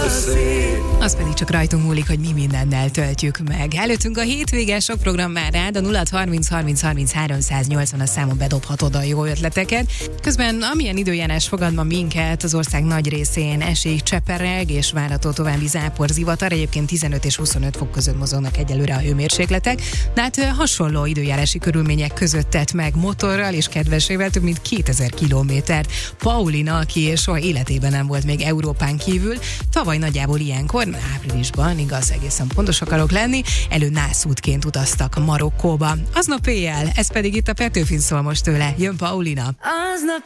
Az pedig csak rajtunk múlik, hogy mi mindennel töltjük meg. Előttünk a hétvége, sok program már rád, a 0-30-30-30-380 a számon bedobhatod a jó ötleteket. Közben amilyen időjárás fogad ma minket, az ország nagy részén esik, csepereg és várható további zápor, zivatar. Egyébként 15 és 25 fok között mozognak egyelőre a hőmérsékletek. De hát hasonló időjárási körülmények között tett meg motorral és kedvesével több mint 2000 kilométert. Paulina, aki soha életében nem volt még Európán kívül, tavaly nagyjából ilyenkor, áprilisban, igaz, egészen pontos akarok lenni, nászútként utaztak Marokkóba. Aznap éjjel, ez pedig itt a Petőfin szól most tőle. Jön Paulina. Aznap